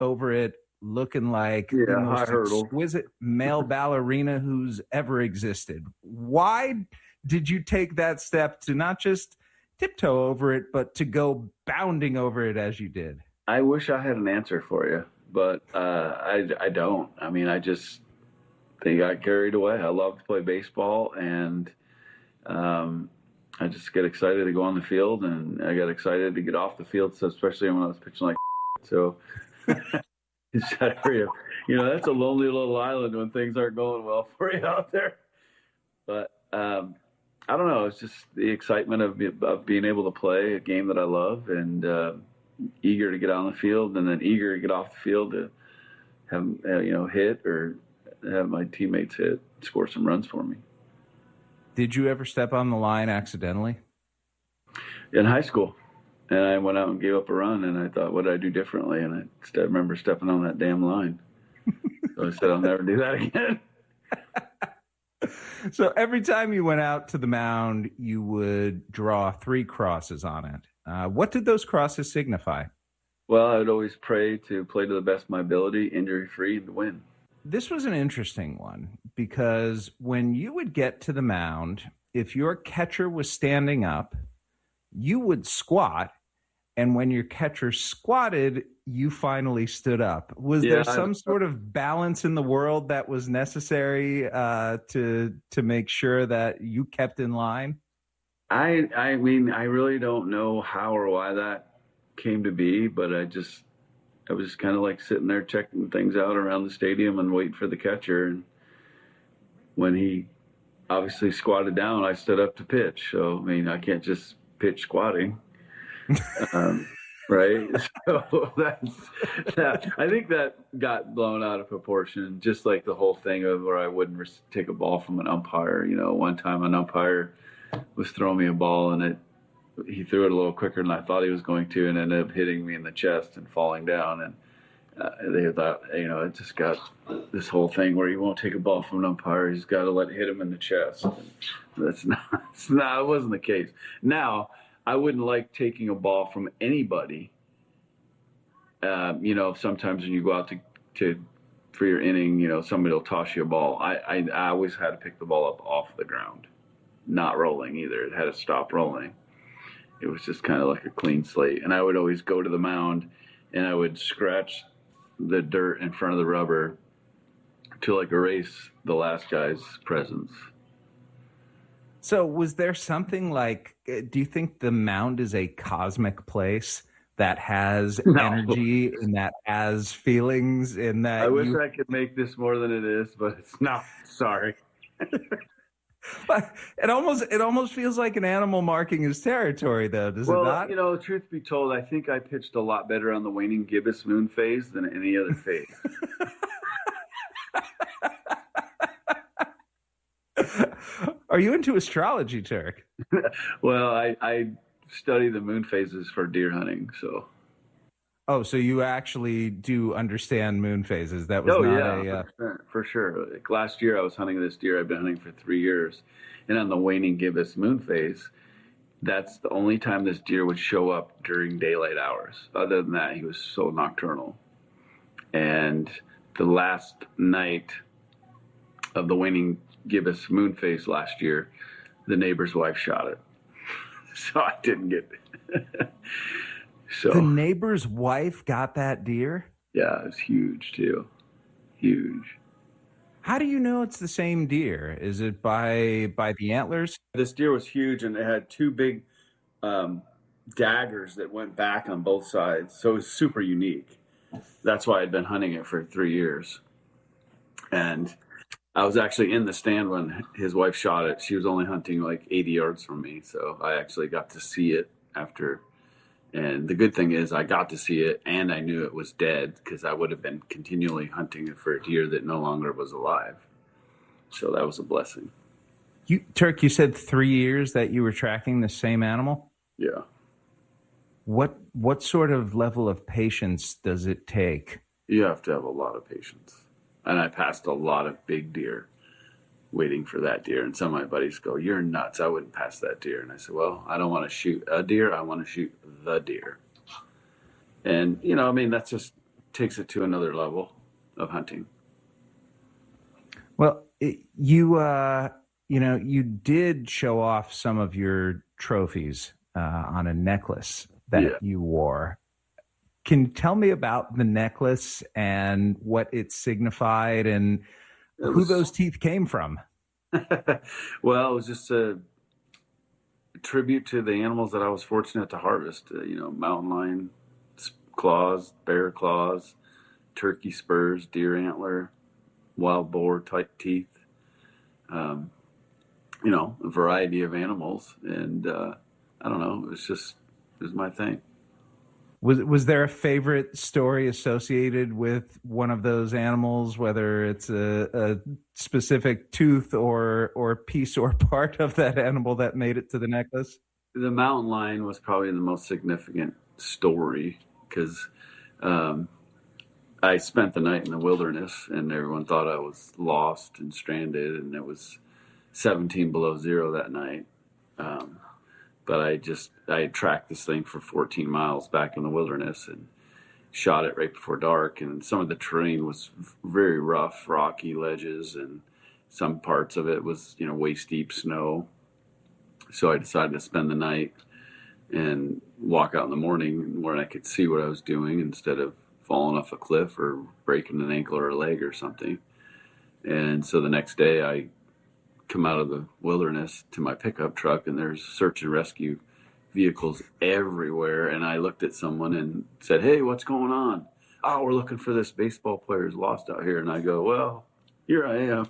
over it looking like the Yeah, high most hurdle. exquisite male ballerina who's ever existed. Why did you take that step to not just tiptoe over it, but to go bounding over it as you did? I wish I had an answer for you, but I don't. I mean, I just think I got carried away. I love to play baseball, and um, I just get excited to go on the field, and I got excited to get off the field, so especially when I was pitching like so. It's that area. That's a lonely little island when things aren't going well for you out there. But I don't know. It's just the excitement of being able to play a game that I love, and eager to get on the field, and then eager to get off the field to have hit or have my teammates score some runs for me. Did you ever step on the line accidentally? In high school, and I went out and gave up a run, and I thought, what did I do differently? And I remember stepping on that damn line. So I said, I'll never do that again. So every time you went out to the mound, you would draw 3 crosses on it. What did those crosses signify? Well, I would always pray to play to the best of my ability, injury-free, and to win. This was an interesting one because when you would get to the mound, if your catcher was standing up, you would squat. And when your catcher squatted, you finally stood up. Was there some sort of balance in the world that was necessary to make sure that you kept in line? I mean, I really don't know how or why that came to be, but I was just kind of like sitting there checking things out around the stadium and waiting for the catcher. And when he obviously squatted down, I stood up to pitch. So, I mean, I can't just pitch squatting. Right. So I think that got blown out of proportion, just like the whole thing of where I wouldn't take a ball from an umpire. One time an umpire was throwing me a ball, and he threw it a little quicker than I thought he was going to, and ended up hitting me in the chest and falling down. And they thought, it just got this whole thing where you won't take a ball from an umpire. He's got to hit him in the chest. And it wasn't the case. Now, I wouldn't like taking a ball from anybody. Sometimes when you go out for your inning, somebody will toss you a ball. I always had to pick the ball up off the ground, not rolling either. It had to stop rolling. It was just kind of like a clean slate. And I would always go to the mound, and I would scratch the dirt in front of the rubber to erase the last guy's presence. So was there something like, do you think the mound is a cosmic place that has energy and that has feelings and that I wish I could make this more than it is, but it's not. Sorry. But it almost feels like an animal marking his territory, though, does it not? Well, truth be told, I think I pitched a lot better on the waning gibbous moon phase than any other phase. Are you into astrology, Turk? Well, I study the moon phases for deer hunting, so. Oh, so you actually do understand moon phases? That was for sure. Last year I was hunting this deer I've been hunting for 3 years, and on the waning gibbous moon phase, that's the only time this deer would show up during daylight hours. Other than that, he was so nocturnal. And the last night of the waning gibbous moon phase last year, the neighbor's wife shot it. So I didn't get it. So the neighbor's wife got that deer? Yeah, it's huge too. Huge. How do you know it's the same deer? Is it by the antlers? This deer was huge, and it had 2 big daggers that went back on both sides. So it was super unique. That's why I'd been hunting it for 3 years. And I was actually in the stand when his wife shot it. She was only hunting 80 yards from me. So I actually got to see it after. And the good thing is I got to see it, and I knew it was dead because I would have been continually hunting it for a deer that no longer was alive. So that was a blessing. Turk, you said 3 years that you were tracking the same animal? Yeah. What sort of level of patience does it take? You have to have a lot of patience. And I passed a lot of big deer waiting for that deer. And some of my buddies go, "You're nuts. I wouldn't pass that deer." And I said, well, I don't want to shoot a deer. I want to shoot the deer. And, that's just takes it to another level of hunting. Well, you did show off some of your trophies on a necklace that you wore. Can you tell me about the necklace and what it signified and who those teeth came from? Well, it was just a tribute to the animals that I was fortunate to harvest. Mountain lion claws, bear claws, turkey spurs, deer antler, wild boar type teeth. A variety of animals, and I don't know. It was my thing. Was there a favorite story associated with one of those animals, whether it's a specific tooth or piece or part of that animal that made it to the necklace? The mountain lion was probably the most significant story because I spent the night in the wilderness and everyone thought I was lost and stranded, and it was 17 below zero that night. But I tracked this thing for 14 miles back in the wilderness and shot it right before dark. And some of the terrain was very rough, rocky ledges, and some parts of it was, waist deep snow. So I decided to spend the night and walk out in the morning where I could see what I was doing instead of falling off a cliff or breaking an ankle or a leg or something. And so the next day I come out of the wilderness to my pickup truck and there's search and rescue vehicles everywhere. And I looked at someone and said, "Hey, what's going on?" "Oh, we're looking for this baseball player who's lost out here." And I go, "Well, here I am."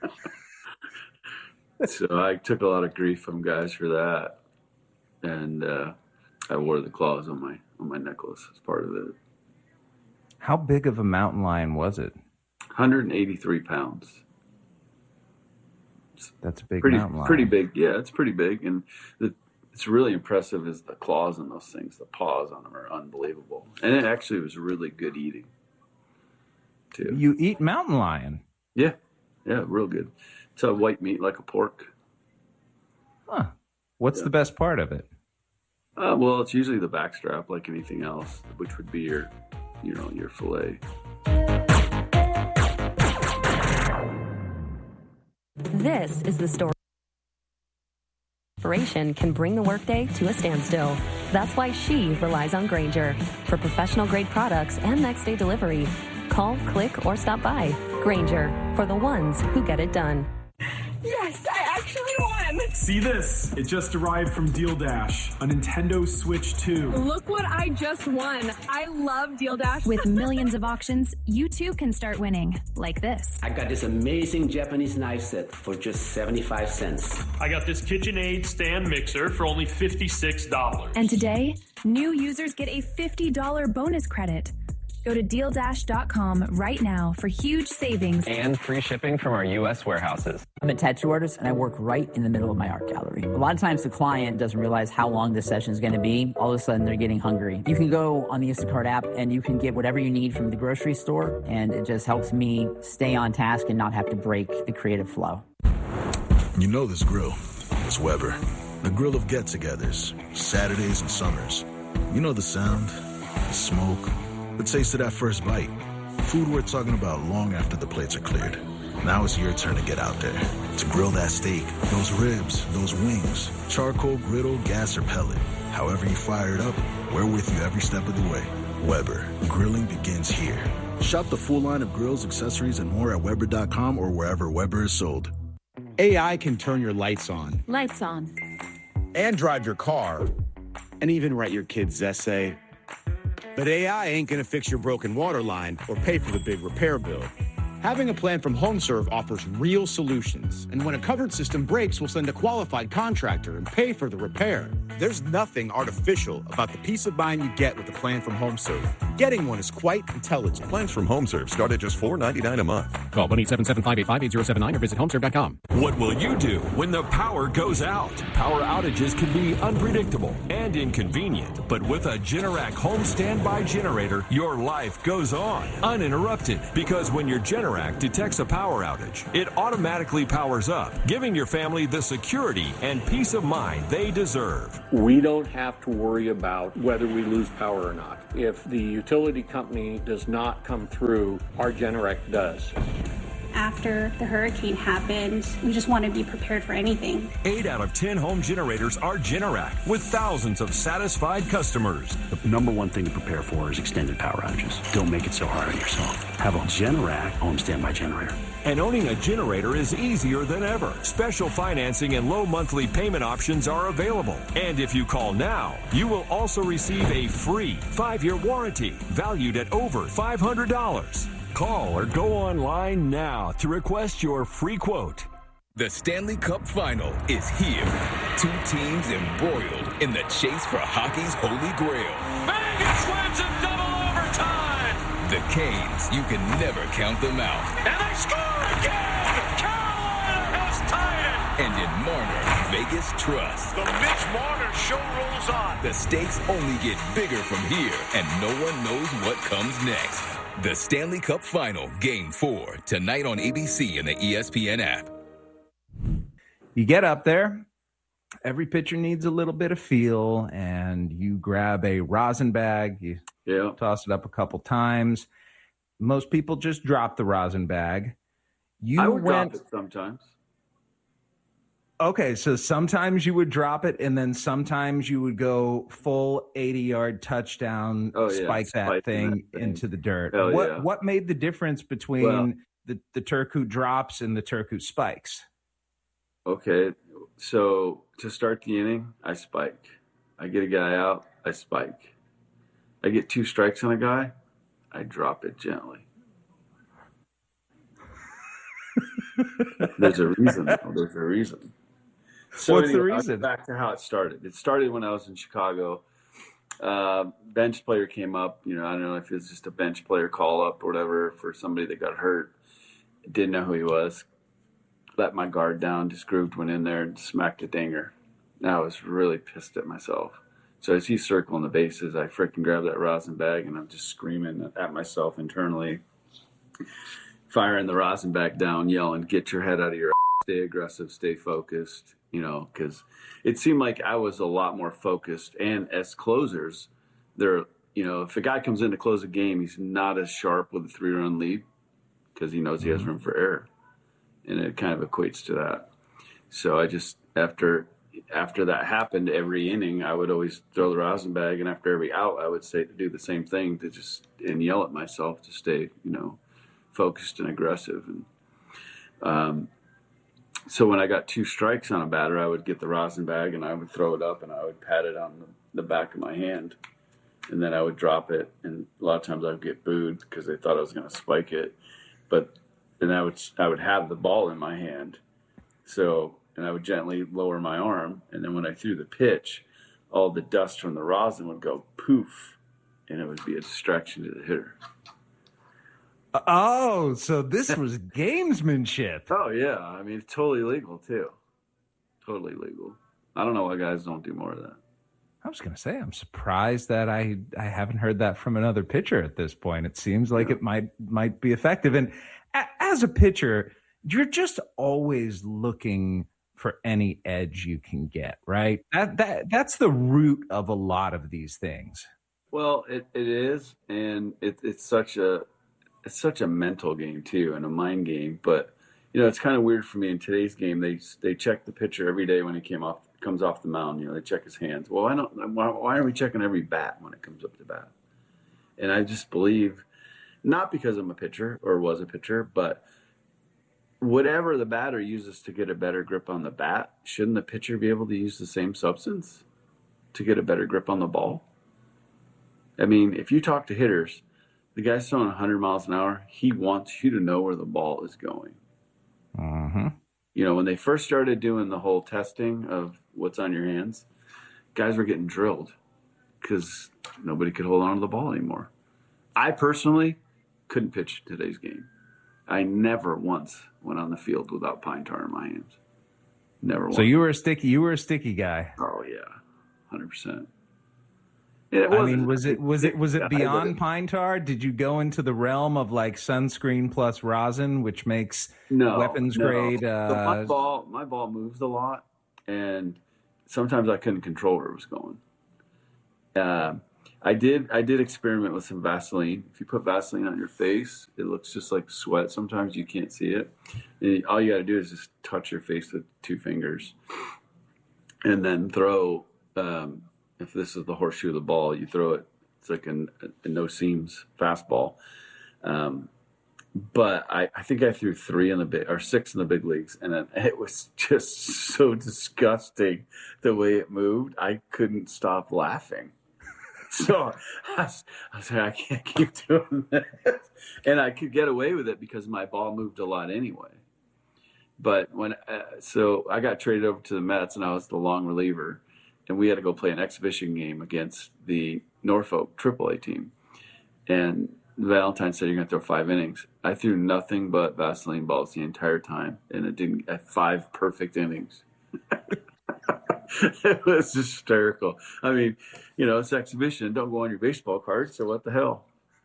So I took a lot of grief from guys for that. And I wore the claws on my necklace as part of it. How big of a mountain lion was it? 183 pounds. That's a big mountain lion. Pretty big. Yeah, it's pretty big. And it's really impressive is the claws on those things. The paws on them are unbelievable. And it actually was really good eating, too. You eat mountain lion? Yeah, real good. It's a white meat like a pork. Huh. What's the best part of it? Well, it's usually the backstrap like anything else, which would be your fillet. This is the story. Operation can bring the workday to a standstill. That's why she relies on Grainger for professional-grade products and next-day delivery. Call, click, or stop by. Grainger, for the ones who get it done. Yes, I actually won! See this? It just arrived from Deal Dash, a Nintendo Switch 2. Look what I just won. I love Deal Dash. With millions of auctions, you too can start winning, like this. I got this amazing Japanese knife set for just 75 cents. I got this KitchenAid stand mixer for only $56. And today, new users get a $50 bonus credit. Go to DealDash.com right now for huge savings and free shipping from our U.S. warehouses. I'm a tattoo artist, and I work right in the middle of my art gallery. A lot of times the client doesn't realize how long this session is going to be. All of a sudden, they're getting hungry. You can go on the Instacart app, and you can get whatever you need from the grocery store, and it just helps me stay on task and not have to break the creative flow. You know this grill. It's Weber. The grill of get-togethers, Saturdays and summers. You know the sound, the smoke, the taste of that first bite. Food worth talking about long after the plates are cleared. Now it's your turn to get out there, to grill that steak, those ribs, those wings, charcoal, griddle, gas, or pellet. However you fire it up, we're with you every step of the way. Weber, grilling begins here. Shop the full line of grills, accessories, and more at Weber.com or wherever Weber is sold. AI can turn your lights on. Lights on. And drive your car. And even write your kid's essay. But AI ain't gonna fix your broken water line or pay for the big repair bill. Having a plan from HomeServe offers real solutions. And when a covered system breaks, we'll send a qualified contractor and pay for the repair. There's nothing artificial about the peace of mind you get with a plan from HomeServe. Getting one is quite intelligent. Plans from HomeServe start at just $4.99 a month. Call 1-877-585-8079 or visit homeserve.com. What will you do when the power goes out? Power outages can be unpredictable and inconvenient, but with a Generac home standby generator, your life goes on uninterrupted, because when your Generac detects a power outage, it automatically powers up, giving your family the security and peace of mind they deserve. We don't have to worry about whether we lose power or not. If the utility company does not come through, our Generac does. After the hurricane happened, we just want to be prepared for anything. 8 out of 10 home generators are Generac, with thousands of satisfied customers. The number one thing to prepare for is extended power outages. Don't make it so hard on yourself. Have a Generac home standby generator. And owning a generator is easier than ever. Special financing and low monthly payment options are available. And if you call now, you will also receive a free 5-year warranty valued at over $500. Call or go online now to request your free quote. The Stanley Cup Final is here. 2 teams embroiled in the chase for hockey's holy grail. Vegas wins in double overtime. The Canes, you can never count them out. And they score again! Carolina has tied it! And in Marner, Vegas trusts. The Mitch Marner show rolls on. The stakes only get bigger from here, and no one knows what comes next. The Stanley Cup Final, Game 4, tonight on ABC and the ESPN app. You get up there, every pitcher needs a little bit of feel, and you grab a rosin bag, you toss it up a couple times. Most people just drop the rosin bag. I would drop it sometimes. Okay, so sometimes you would drop it, and then sometimes you would go full 80-yard touchdown, spike that thing into the dirt. What made the difference between the Turku drops and the Turku spikes? Okay, so to start the inning, I spike. I get a guy out, I spike. I get 2 strikes on a guy, I drop it gently. There's a reason. There's a reason. So what's the reason? Back to how it started. It started when I was in Chicago. Bench player came up. I don't know if it was just a bench player call up or whatever for somebody that got hurt. Didn't know who he was. Let my guard down. Just grooved, went in there and smacked a dinger. And I was really pissed at myself. So as he's circling the bases, I freaking grab that rosin bag and I'm just screaming at myself internally, firing the rosin bag down, yelling, "Get your head out of your ass. Stay aggressive, stay focused." Because it seemed like I was a lot more focused. And as closers, if a guy comes in to close a game, he's not as sharp with a 3-run lead because he knows he has room for error. And it kind of equates to that. So I just, after that happened, every inning, I would always throw the rosin bag. And after every out, I would say to do the same thing and yell at myself to stay, focused and aggressive. And, so when I got 2 strikes on a batter, I would get the rosin bag and I would throw it up and I would pat it on the back of my hand. And then I would drop it. And a lot of times I would get booed because they thought I was going to spike it. But then I would have the ball in my hand. And I would gently lower my arm. And then when I threw the pitch, all the dust from the rosin would go poof. And it would be a distraction to the hitter. Oh, so this was gamesmanship. Oh, yeah. I mean, it's totally legal, too. Totally legal. I don't know why guys don't do more of that. I was going to say, I'm surprised that I haven't heard that from another pitcher at this point. It seems like it might be effective. And as a pitcher, you're just always looking for any edge you can get, right? That's the root of a lot of these things. Well, it is, and it's such a mental game too, and a mind game. But it's kind of weird for me in today's game. They check the pitcher every day when he comes off the mound. They check his hands. Well, why are we checking every bat when it comes up to bat? And I just believe, not because I'm a pitcher or was a pitcher, but whatever the batter uses to get a better grip on the bat, shouldn't the pitcher be able to use the same substance to get a better grip on the ball? I mean, if you talk to hitters, the guy's throwing 100 miles an hour. He wants you to know where the ball is going. Mm-hmm. When they first started doing the whole testing of what's on your hands, guys were getting drilled because nobody could hold on to the ball anymore. I personally couldn't pitch today's game. I never once went on the field without pine tar in my hands. Never once. So you were a sticky guy. Oh yeah, 100%. Was it beyond pine tar? Did you go into the realm of like sunscreen plus rosin, which makes weapons grade? My ball moves a lot, and sometimes I couldn't control where it was going. I did experiment with some Vaseline. If you put Vaseline on your face, it looks just like sweat. Sometimes you can't see it. And all you got to do is just touch your face with 2 fingers. And then throw, if this is the horseshoe of the ball, you throw it. It's like a no seams fastball. But I think I threw 6 in the big leagues, and it was just so disgusting the way it moved. I couldn't stop laughing. So I was like, I can't keep doing this. And I could get away with it because my ball moved a lot anyway. But so I got traded over to the Mets, and I was the long reliever, and we had to go play an exhibition game against the Norfolk AAA team. And Valentine said, you're going to throw 5 innings. I threw nothing but Vaseline balls the entire time, and it didn't at 5 perfect innings. It was hysterical. I mean, it's exhibition. Don't go on your baseball cards, so what the hell?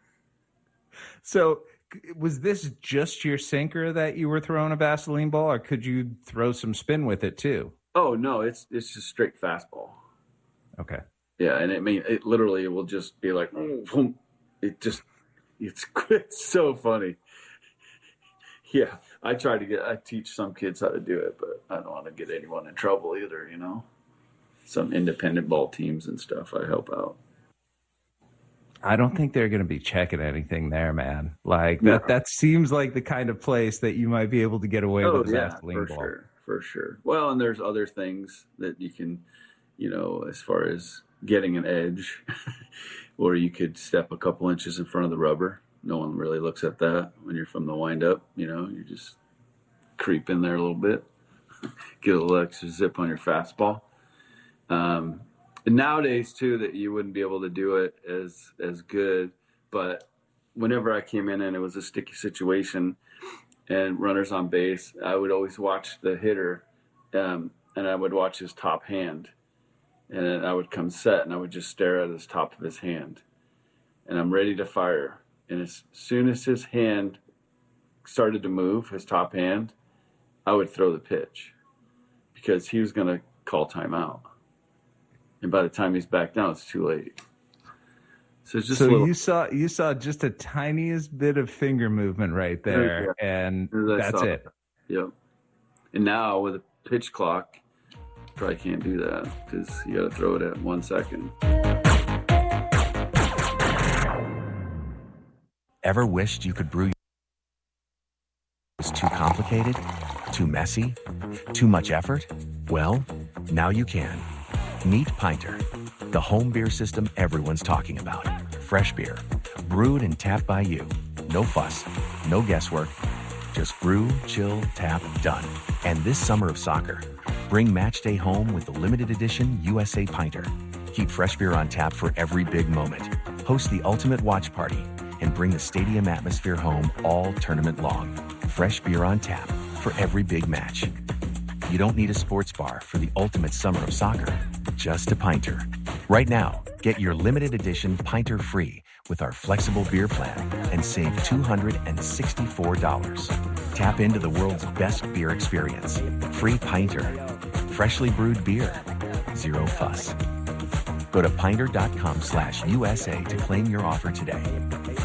So was this just your sinker that you were throwing a Vaseline ball, or could you throw some spin with it too? Oh, no, it's just straight fastball. Okay. Yeah, and it literally will just be like, boom. It's so funny. Yeah, I teach some kids how to do it, but I don't want to get anyone in trouble either, Some independent ball teams and stuff I help out. I don't think they're going to be checking anything there, man. Like that seems like the kind of place that you might be able to get away with a Vaseline ball. For sure. Well, and there's other things that you can, as far as getting an edge, or you could step a couple inches in front of the rubber. No one really looks at that when you're from the windup. You just creep in there a little bit, get a little extra zip on your fastball. And nowadays too, that you wouldn't be able to do it as good. But whenever I came in and it was a sticky situation and runners on base, I would always watch the hitter, and I would watch his top hand, and then I would come set and I would just stare at his top of his hand, and I'm ready to fire. And as soon as his hand started to move, his top hand, I would throw the pitch because he was going to call timeout. And by the time he's back down, it's too late. So it's just you saw just a tiniest bit of finger movement right there, and that's it. Yep. And now with a pitch clock, probably can't do that because you got to throw it at 1 second. Ever wished you could brew? It was too complicated? Too messy? Too much effort? Well, now you can. Meet Pinter, the home beer system everyone's talking about. Fresh beer, brewed and tapped by you. No fuss, no guesswork. Just brew, chill, tap, done. And this summer of soccer, bring match day home with the limited edition USA Pinter. Keep fresh beer on tap for every big moment. Host the ultimate watch party and bring the stadium atmosphere home all tournament long. Fresh beer on tap for every big match. You don't need a sports bar for the ultimate summer of soccer, just a Pinter. Right now, get your limited edition Pinter free with our flexible beer plan and save $264. Tap into the world's best beer experience. Free Pinter. Freshly brewed beer. Zero fuss. Go to pinter.com/USA to claim your offer today.